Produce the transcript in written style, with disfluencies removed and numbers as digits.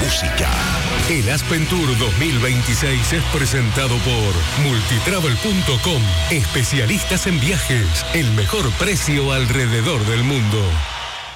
música. El Aspen Tour 2026 es presentado por Multitravel.com. Especialistas en viajes. El mejor precio alrededor del mundo.